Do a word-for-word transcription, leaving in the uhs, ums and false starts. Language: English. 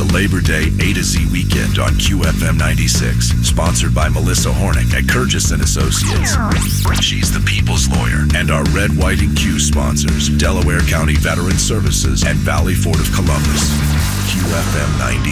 Labor Day A to Z weekend on Q F M ninety-six. Sponsored by Melissa Hornick at Kurgis and Associates. She's the people's lawyer. And our Red, White, and Q sponsors, Delaware County Veteran Services and Valley Ford of Columbus. Q F M ninety.